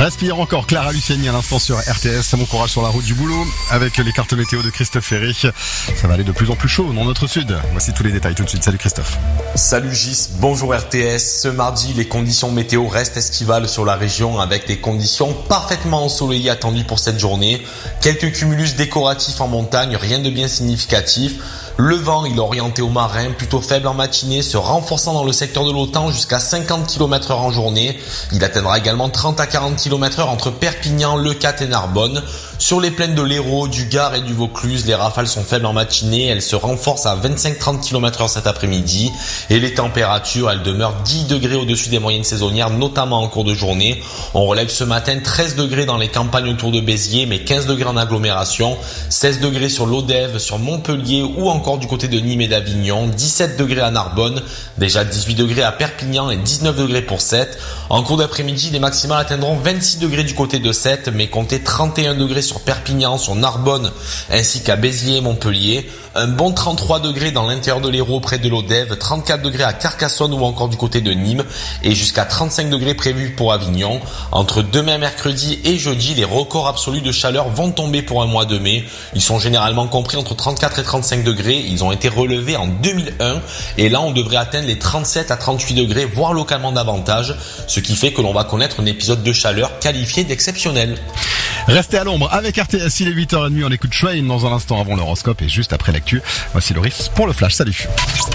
Respire encore, Clara Luciani à l'instant sur RTS. Bon courage sur la route du boulot avec les cartes météo de Christophe Ferry. Ça va aller de plus en plus chaud dans notre sud. Voici tous les détails tout de suite. Salut Christophe. Salut Gis, bonjour RTS. Ce mardi, les conditions météo restent estivales sur la région avec des conditions parfaitement ensoleillées attendues pour cette journée. Quelques cumulus décoratifs en montagne, rien de bien significatif. Le vent, il est orienté au marin, plutôt faible en matinée, se renforçant dans le secteur de l'Autan jusqu'à 50 km/h en journée. Il atteindra également 30 à 40 km/h entre Perpignan, Leucate et Narbonne. Sur les plaines de l'Hérault, du Gard et du Vaucluse, les rafales sont faibles en matinée. Elles se renforcent à 25-30 km/h cet après-midi. Et les températures, elles demeurent 10 degrés au-dessus des moyennes saisonnières, notamment en cours de journée. On relève ce matin 13 degrés dans les campagnes autour de Béziers, mais 15 degrés en agglomération. 16 degrés sur l'Odève, sur Montpellier ou encore du côté de Nîmes et d'Avignon. 17 degrés à Narbonne, déjà 18 degrés à Perpignan et 19 degrés pour Sète. En cours d'après-midi, les maximales atteindront 26 degrés du côté de Sète, mais comptez 31 degrés sur Perpignan, sur Narbonne, ainsi qu'à Béziers et Montpellier. Un bon 33 degrés dans l'intérieur de l'Hérault près de l'Odève, 34 degrés à Carcassonne ou encore du côté de Nîmes et jusqu'à 35 degrés prévus pour Avignon. Entre demain mercredi et jeudi, les records absolus de chaleur vont tomber pour un mois de mai. Ils sont généralement compris entre 34 et 35 degrés. Ils ont été relevés en 2001 et là on devrait atteindre les 37 à 38 degrés, voire localement davantage, ce qui fait que l'on va connaître un épisode de chaleur qualifié d'exceptionnel. Restez à l'ombre avec RTS, il est 8h30, on écoute Train dans un instant avant l'horoscope et juste après l'actu. Voici Loris pour le Flash, salut.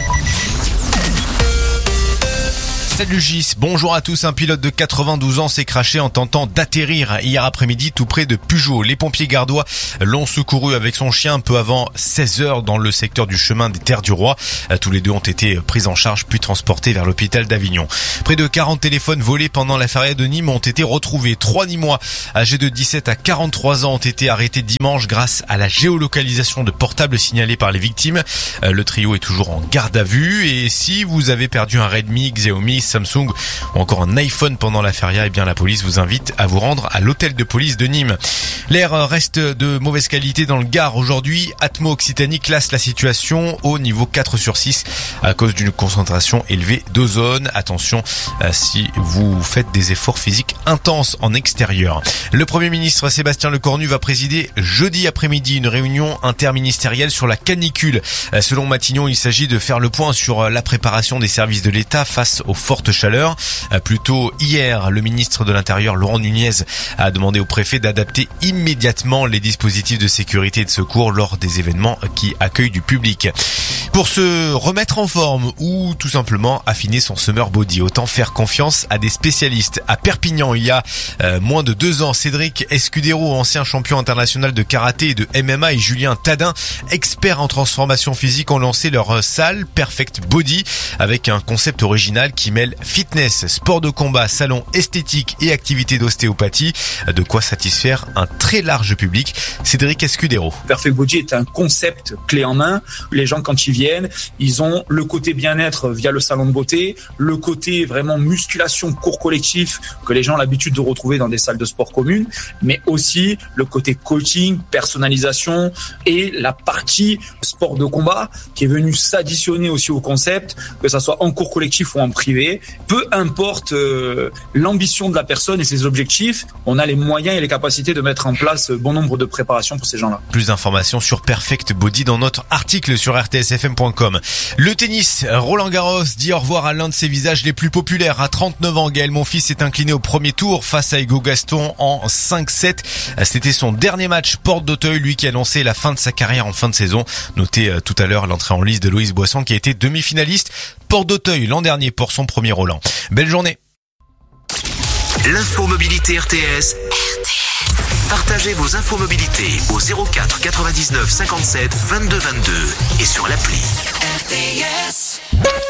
Salut Gis, bonjour à tous. Un pilote de 92 ans s'est crashé en tentant d'atterrir hier après-midi tout près de Pugeot. Les pompiers gardois l'ont secouru avec son chien peu avant 16h dans le secteur du chemin des Terres du Roi. Tous les deux ont été pris en charge puis transportés vers l'hôpital d'Avignon. Près de 40 téléphones volés pendant la feria de Nîmes ont été retrouvés. 3 Nîmois âgés de 17 à 43 ans ont été arrêtés dimanche grâce à la géolocalisation de portables signalés par les victimes. Le trio est toujours en garde à vue et si vous avez perdu un Redmi, Xiaomi, Samsung ou encore un iPhone pendant la feria, eh bien la police vous invite à vous rendre à l'hôtel de police de Nîmes. L'air reste de mauvaise qualité dans le Gard aujourd'hui. Atmo Occitanie classe la situation au niveau 4 sur 6 à cause d'une concentration élevée d'ozone. Attention si vous faites des efforts physiques intenses en extérieur. Le Premier ministre Sébastien Lecornu va présider jeudi après-midi une réunion interministérielle sur la canicule. Selon Matignon, il s'agit de faire le point sur la préparation des services de l'État face aux fortes chaleur. Plus tôt hier, le ministre de l'Intérieur Laurent Nunez a demandé au préfet d'adapter immédiatement les dispositifs de sécurité et de secours lors des événements qui accueillent du public. Pour se remettre en forme ou tout simplement affiner son summer body, autant faire confiance à des spécialistes. À Perpignan, il y a moins de 2 ans, Cédric Escudero, ancien champion international de karaté et de MMA, et Julien Tadin, expert en transformation physique, ont lancé leur salle Perfect Body avec un concept original qui mêle fitness, sport de combat, salon esthétique et activité d'ostéopathie. De quoi satisfaire un très large public. Cédric Escudero. Perfect Body est un concept clé en main. Les gens, quand ils viennent, ils ont le côté bien-être via le salon de beauté, le côté vraiment musculation, cours collectif que les gens ont l'habitude de retrouver dans des salles de sport communes, mais aussi le côté coaching, personnalisation et la partie sport de combat qui est venue s'additionner aussi au concept, que ça soit en cours collectif ou en privé. Peu importe l'ambition de la personne et ses objectifs, on a les moyens et les capacités de mettre en place bon nombre de préparations pour ces gens-là. Plus d'informations sur Perfect Body dans notre article sur rtsfm.com. Le tennis, Roland Garros dit au revoir à l'un de ses visages les plus populaires. À 39 ans, Gaël Monfils s'est incliné au premier tour face à Hugo Gaston en 5-7. C'était son dernier match porte d'Auteuil, lui qui annonçait la fin de sa carrière en fin de saison. Notez tout à l'heure l'entrée en liste de Loïs Boisson qui a été demi-finaliste porte d'Auteuil l'an dernier pour son premier Roland. Belle journée. L'infomobilité RTS. Partagez vos infomobilités au 04 99 57 22 22 et sur l'appli RTS.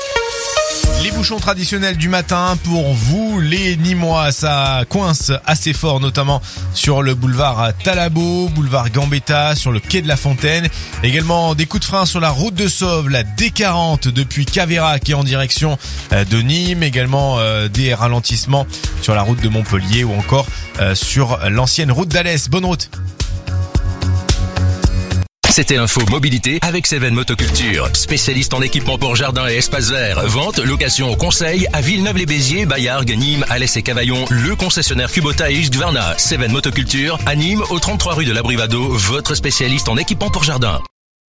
Les bouchons traditionnels du matin pour vous, les Nîmois, ça coince assez fort, notamment sur le boulevard Talabot, boulevard Gambetta, sur le quai de la Fontaine. Également des coups de frein sur la route de Sauve, la D40 depuis Caveyrac qui est en direction de Nîmes. Également des ralentissements sur la route de Montpellier ou encore sur l'ancienne route d'Alès. Bonne route. C'était l'info mobilité avec Seven Motoculture, spécialiste en équipement pour jardin et espace vert. Vente, location, conseil à Villeneuve-les-Béziers, Bayargues, Nîmes, Alès et Cavaillon. Le concessionnaire Kubota et Husqvarna. Seven Motoculture à Nîmes, au 33 rue de l'Abrivado, votre spécialiste en équipement pour jardin.